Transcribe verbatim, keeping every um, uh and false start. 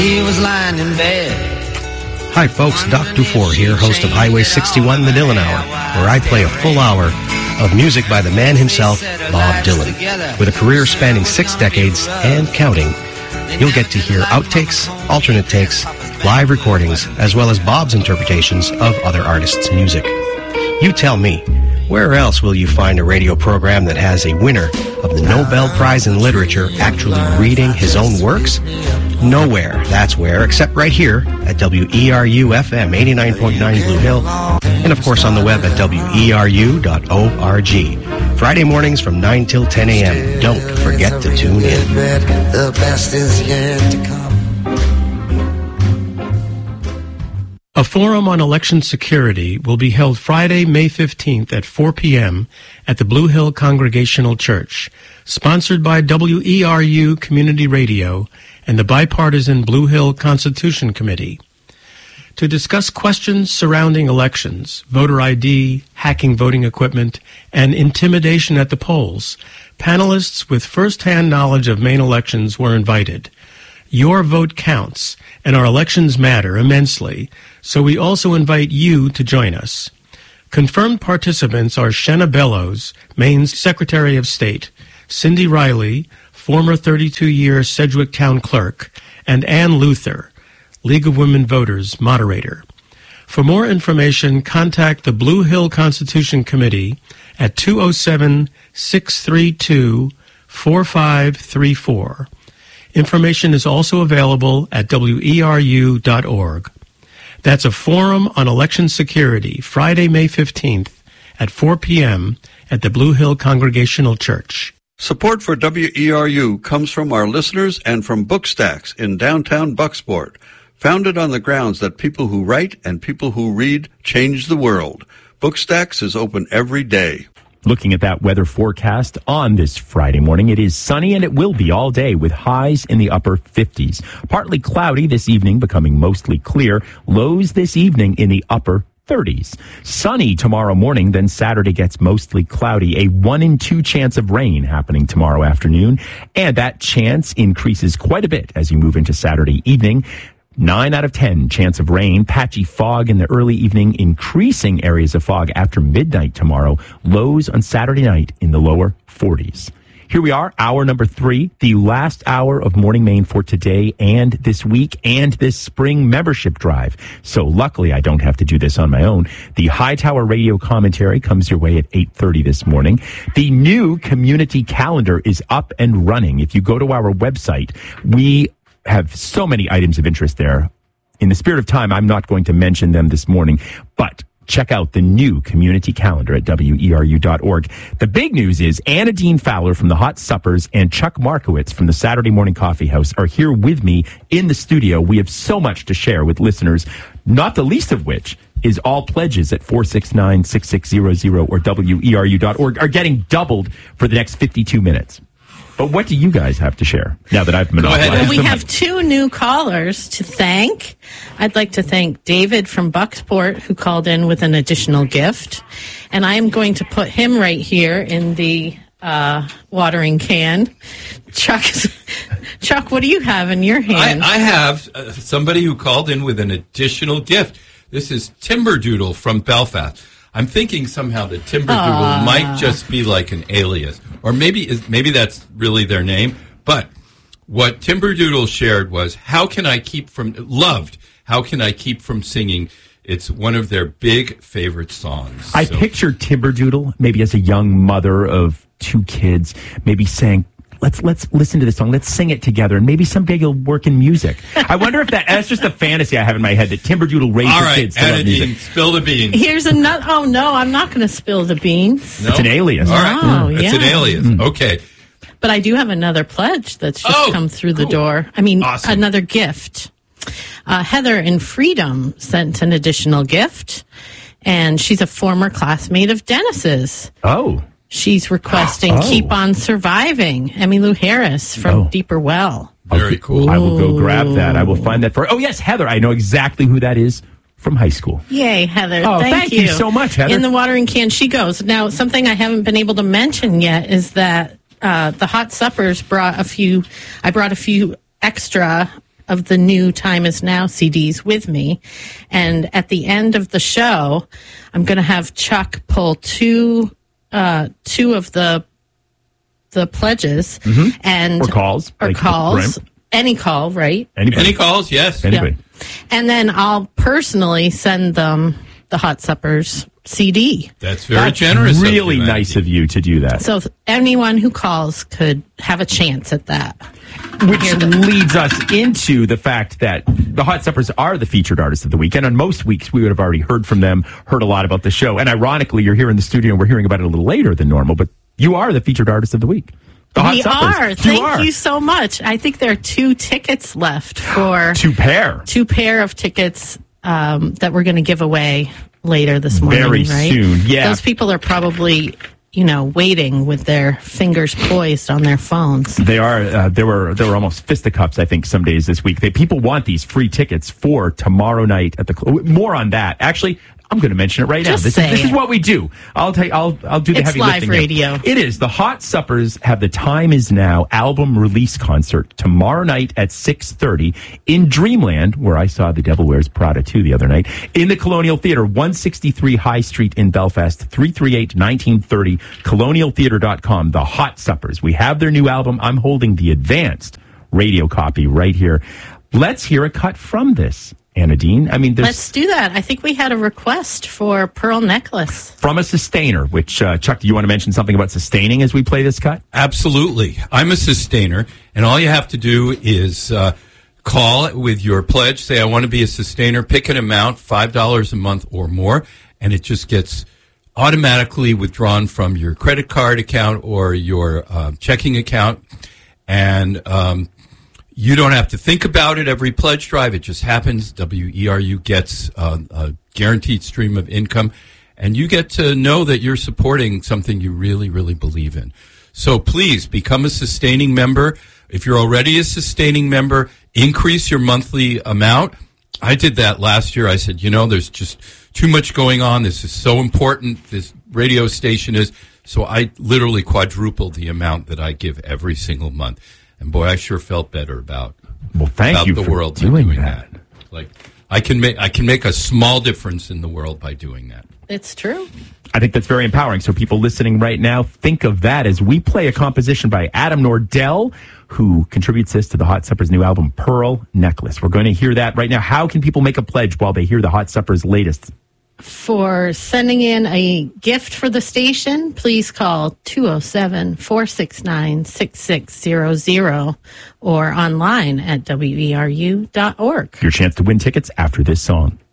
He was lying in bed. Hi folks, Doc Dufour here, host of Highway sixty-one, The Dylan Hour, where I play a full hour of music by the man himself, Bob Dylan. With a career spanning six decades and counting, you'll get to hear outtakes, alternate takes, live recordings, as well as Bob's interpretations of other artists' music. You tell me, where else will you find a radio program that has a winner of the Nobel Prize in Literature actually reading his own works? Nowhere, that's where, except right here at W E R U F M eighty-nine point nine Blue Hill, and of course on the web at W E R U dot org. Friday mornings from nine till ten a.m. Don't forget to tune in. The best is yet to come. A forum on election security will be held Friday, May fifteenth at four p.m. at the Blue Hill Congregational Church, sponsored by W E R U Community Radio and the bipartisan Blue Hill Constitution Committee. To discuss questions surrounding elections, voter I D, hacking voting equipment, and intimidation at the polls, panelists with first-hand knowledge of Maine elections were invited. Your vote counts, and our elections matter immensely, so we also invite you to join us. Confirmed participants are Shenna Bellows, Maine's Secretary of State, Cindy Riley, former thirty-two-year Sedgwick Town Clerk, and Ann Luther, League of Women Voters moderator. For more information, contact the Blue Hill Constitution Committee at two oh seven, six three two, four five three four. Information is also available at W E R U dot org. That's a forum on election security, Friday, May fifteenth at four p.m. at the Blue Hill Congregational Church. Support for W E R U comes from our listeners and from Bookstacks in downtown Bucksport, founded on the grounds that people who write and people who read change the world. Bookstacks is open every day. Looking at that weather forecast on this Friday morning, it is sunny and it will be all day with highs in the upper fifties. Partly cloudy this evening, becoming mostly clear. Lows this evening in the upper thirties. Sunny tomorrow morning, then Saturday gets mostly cloudy. A one in two chance of rain happening tomorrow afternoon. And that chance increases quite a bit as you move into Saturday evening. Nine out of ten chance of rain, patchy fog in the early evening, increasing areas of fog after midnight tomorrow, lows on Saturday night in the lower forties. Here we are, hour number three, the last hour of Morning Maine for today and this week and this spring membership drive. So luckily I don't have to do this on my own. The Hightower Radio commentary comes your way at eight thirty this morning. The new community calendar is up and running. If you go to our website, we have so many items of interest there. In the spirit of time, I'm not going to mention them this morning, but check out the new community calendar at W E R U dot org. The big news is Anna Dean Fowler from the Hot Suppers and Chuck Markowitz from the Saturday Morning Coffee House are here with me in the studio. We have so much to share with listeners, not the least of which is all pledges at four six nine, six six zero zero or W E R U dot org are getting doubled for the next fifty-two minutes. But what do you guys have to share now that I've monopolized? Well, we have two new callers to thank. I'd like to thank David from Bucksport, who called in with an additional gift. And I am going to put him right here in the uh, watering can. Chuck, Chuck, what do you have in your hand? I, I have uh, somebody who called in with an additional gift. This is Timberdoodle from Belfast. I'm thinking somehow that Timberdoodle Aww. might just be like an alias. Or maybe is maybe that's really their name. But what Timberdoodle shared was, how can I keep from, loved, how can I keep from singing? It's one of their big favorite songs. I so. picture Timberdoodle maybe as a young mother of two kids, maybe saying, Let's let's listen to this song. Let's sing it together, and maybe someday you'll work in music. I wonder if that, that's just a fantasy I have in my head, that Timberdoodle raised her right, kids to love music. Spill the beans. Here's another. Oh, no, I'm not going to spill the beans. No? It's an alias. All right. Oh, It's yeah. an alias. Mm. Okay. But I do have another pledge that's just Oh, come through the cool. door. I mean, Awesome. another gift. Uh, Heather in Freedom sent an additional gift, and she's a former classmate of Dennis's. Oh. She's requesting Oh. Keep On Surviving, Emmylou Harris from Oh. Deeper Well. Very cool. I will go grab that. I will find that for. Oh, yes, Heather. I know exactly who that is from high school. Yay, Heather. Oh, thank, thank you so much, Heather. In the watering can she goes. Now, something I haven't been able to mention yet is that uh, the Hot Suppers brought a few, I brought a few extra of the new Time Is Now C Ds with me. And at the end of the show, I'm going to have Chuck pull two, uh, two of the, the pledges mm-hmm. and or calls, or like, calls, right? any call, right? Anybody. Any calls? Yes. Anybody. Yeah. And then I'll personally send them the Hot Suppers C D. That's very That's generous. Really of you, nice of you to do that. So anyone who calls could have a chance at that. Which leads us into the fact that the Hot Suppers are the featured artists of the week. And on most weeks, we would have already heard from them, heard a lot about the show. And ironically, you're here in the studio and we're hearing about it a little later than normal, but you are the featured artist of the week. The Hot we Suppers. are. You Thank are. you so much. I think there are two tickets left for Two pair. two pair of tickets um, that we're going to give away later this morning. Very right? soon, yeah. Those people are probably, you know, waiting with their fingers poised on their phones. They are. Uh, there were there were almost fisticuffs, I think, some days this week. They, people want these free tickets for tomorrow night at the. Cl- More on that. Actually, I'm going to mention it right Just now. This, say is, this it. is what we do. I'll take. I'll I'll do the It's heavy live lifting. here. radio. It is. The Hot Suppers have the Time Is Now album release concert tomorrow night at six thirty in Dreamland, where I saw The Devil Wears Prada two the other night, in the Colonial Theatre, one sixty-three High Street in Belfast, three three eight, nineteen thirty, colonial theatre dot com. The Hot Suppers. We have their new album. I'm holding the advanced radio copy right here. Let's hear a cut from this. Anna Dean. I mean, there's Let's do that. I think we had a request for pearl necklace. from a sustainer, which, uh, Chuck, do you want to mention something about sustaining as we play this cut? Absolutely. I'm a sustainer, and all you have to do is uh, call with your pledge, say, I want to be a sustainer, pick an amount, five dollars a month or more, and it just gets automatically withdrawn from your credit card account or your uh, checking account. And um, you don't have to think about it every pledge drive. It just happens. W E R U gets uh, a guaranteed stream of income, and you get to know that you're supporting something you really, really believe in. So please become a sustaining member. If you're already a sustaining member, increase your monthly amount. I did that last year. I said, you know, there's just too much going on. This is so important. This radio station is. So I literally quadrupled the amount that I give every single month. And boy, I sure felt better about, Well, thank about you the for world by doing doing that. that. Like I can make I can make a small difference in the world by doing that. It's true. I think that's very empowering. So people listening right now, think of that as we play a composition by Adam Nordell, who contributes this to the Hot Suppers' new album, Pearl Necklace. We're going to hear that right now. How can people make a pledge while they hear the Hot Suppers' latest? For sending in a gift for the station, please call two oh seven, four six nine, six six zero zero or online at W E R U dot org. Your chance to win tickets after this song.